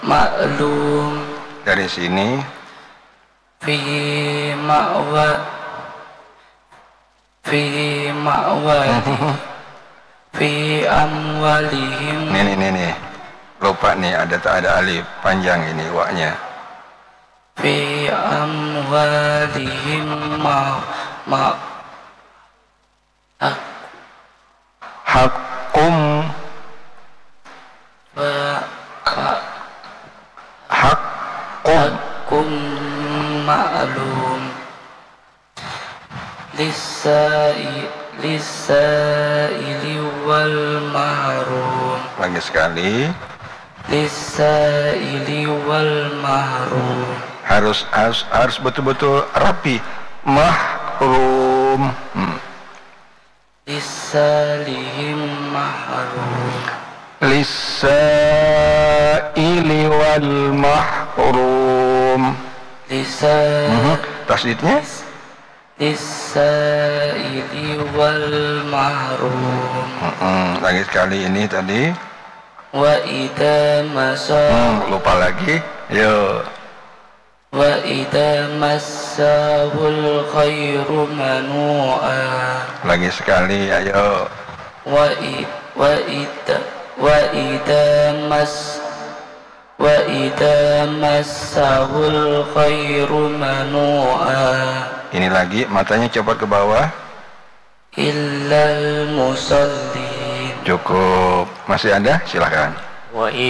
ma'lum. Dari sini Fi ma'wali fi amwalihim. nih lupa nih, ada alif panjang ini waknya. Fi amwalihim Hakum hakum ma'lum lisaili wal mahrum. Lagi sekali. Lisaili wal mahrum. Harus betul-betul rapi. Mahrum. Lisalihim mahrum. Lisaili wal mahrum. Tasdidnya lisaili wal mahrum. Lagi sekali ini tadi. Wa idza lupa lagi. Yo. Wa idza massahul khairu manu'a. Lagi sekali, ayo. Wa idza massahul khairu manu'a. Ini lagi, matanya coba ke bawah. Illal musallin. Cukup. Masih ada? Silakan. Wa